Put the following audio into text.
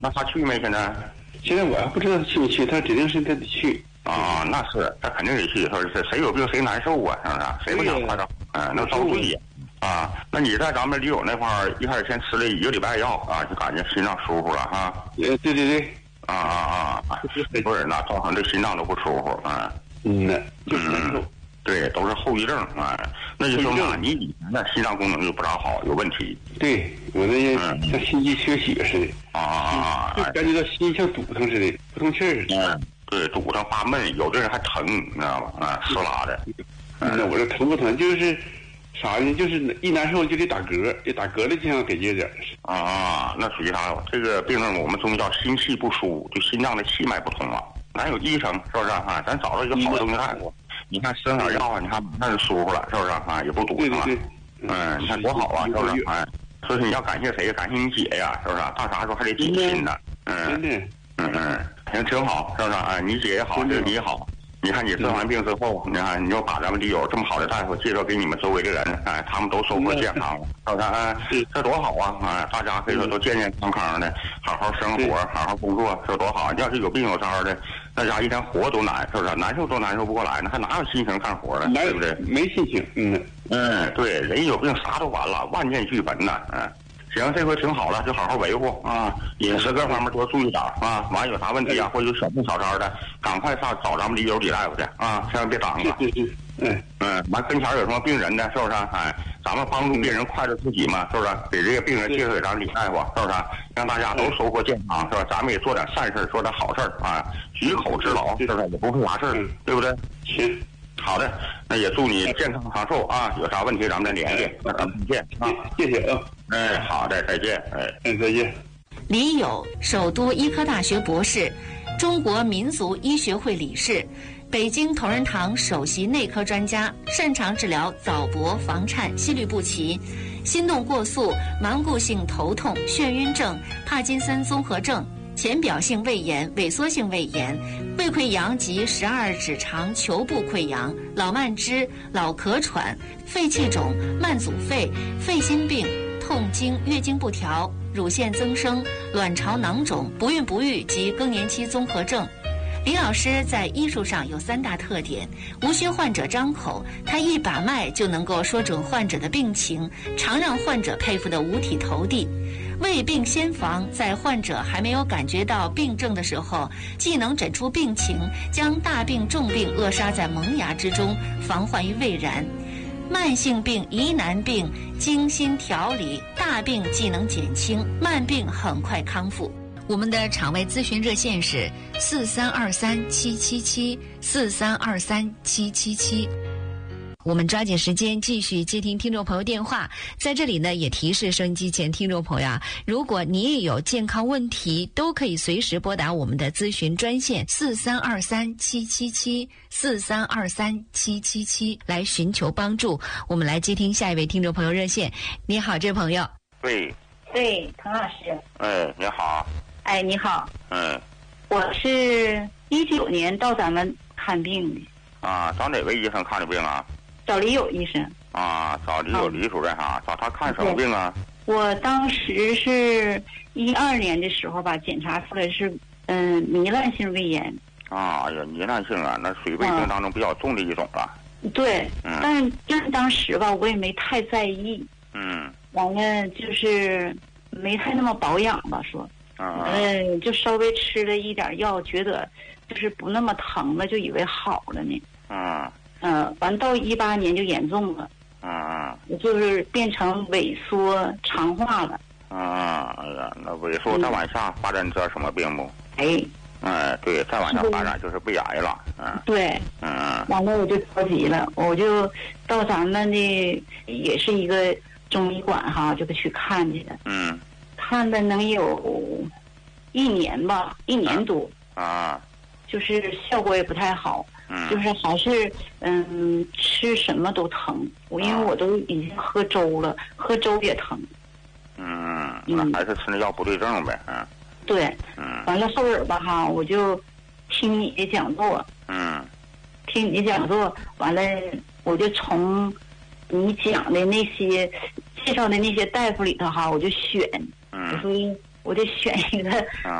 那他去没？ 现在我还不知道他去没去，他指定是他得去。 啊，那是他肯定得去。他说谁有病谁难受啊，是不是？谁不想快着？那遭罪呀！啊，那你在咱们驴友那块儿一开始先吃了1个礼拜药啊，就感觉心脏舒服了哈。 对。 不是，那造成这心脏都不舒服啊。 就是难受。 对，都是后遗症啊。那就说嘛，你以前的心脏功能就不大好，有问题。 对，我那像心肌缺血似的。 就感觉到心像堵上似的，不通气儿似的。 对，堵上发闷，有的人还疼，你知道吧？撕拉的。 那我这疼不疼？就是啥呢？就是一难受就得打嗝，一打嗝的就像给接点那属于啥？这个病症我们中医叫心气不舒，就心脏的气脉不通了。咱有医生是不是啊？咱找到一个好中医大夫，你看吃点药啊，你看那就舒服了，是不是啊？也不堵上了。你看多好啊，是不是？所以你要感谢谁？感谢你姐呀，是不是？到啥时候还得解心呢？行，挺好，是不是啊？你姐也好，这你也好。你看你生完病之后，你看你又把咱们驴友这么好的大夫介绍给你们周围的人，他们都收获健康了，是不是？这多好啊！大家可以说都健健康康的，好好生活，好好工作，这多好！要是有病有灾的，大家一天活都难，是不是？难受都难受不过来呢，还哪有心情干活呢？对不对？ 没心情。 对，人有病啥都完了，万念俱焚呐。行，这回挺好了，就好好维护啊，饮食各方面多注意点啊。完有啥问题啊，或者有小病小灾的，赶快上找咱们驴友李大夫去啊，千万别挡着。完跟前有什么病人呢，是不是？咱们帮助病人快乐自己嘛，是不是？给这个病人介绍给咱李大夫，是不是？让大家都收获健康，是吧？咱们也做点善事，做点好事啊，举口之劳，是不是？也不会啥事对不对？ 行。 好的，那也祝你健康长寿啊！有啥问题咱们再联系，那咱们再见啊！ 谢谢啊！ 好的，再见， 再见。 李友，首都医科大学博士，中国民族医学会理事，北京同仁堂首席内科专家，擅长治疗早搏、房颤、心律不齐、心动过速、顽固性头痛、眩晕症、帕金森综合症、浅表性胃炎、萎缩性胃炎、胃溃疡及12指肠球部溃疡、老慢支、老咳喘、肺气肿、慢阻肺、肺心病、痛经、月经不调、乳腺增生、卵巢囊肿、不孕不育及更年期综合症。李老师在医术上有3大特点：无需患者张口，他一把脉就能够说准患者的病情，常让患者佩服得五体投地。未病先防，在患者还没有感觉到病症的时候，既能诊出病情，将大病重病扼杀在萌芽之中，防患于未然。慢性病、疑难病精心调理，大病既能减轻，慢病很快康复。我们的场外咨询热线是43237774323777。我们抓紧时间继续接听听众朋友电话。在这里呢，也提示收音机前听众朋友啊，如果你也有健康问题，都可以随时拨打我们的咨询专线43237774323777来寻求帮助。我们来接听下一位听众朋友热线。你好，这位朋友。 对， 滕老师。 你好。 你好。我是19年到咱们看病的。 找哪位医生看的病啊？ 找李友医生。 找李友李主任找他看什么病啊？ 我当时是12年的时候吧，检查出来是糜烂性胃炎。 糜烂性啊，那属于胃病当中比较重的一种了。 对，但是当时吧，我也没太在意。完了就是没太那么保养吧，说。就稍微吃了一点药，觉得就是不那么疼了，就以为好了呢。完到18年就严重了。就是变成萎缩肠化了。 那萎缩再往下发展，知道什么病不？对，再往下发展就是胃癌了。 对。完了我就着急了，我就到咱们的也是一个中医馆就去看去了。看了能有1年吧，1年多。就是效果也不太好。就是还是吃什么都疼，因为我都已经喝粥了，喝粥也疼。 那还是吃那药不对症呗。 对。完了后边吧我就听你的讲座。听你的讲座，完了我就从你讲的那些介绍的那些大夫里头我就选。我说我得选一个